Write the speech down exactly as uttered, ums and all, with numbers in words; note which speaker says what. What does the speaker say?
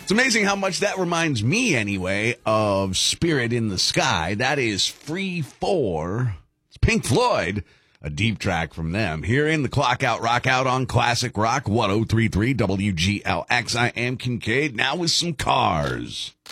Speaker 1: It's amazing how much that reminds me, anyway, of Spirit in the Sky. That is Free four. It's Pink Floyd, a deep track from them. Here in the Clock Out, Rock Out on Classic Rock one oh three point three W G L X. I am Kincaid, now with some cars.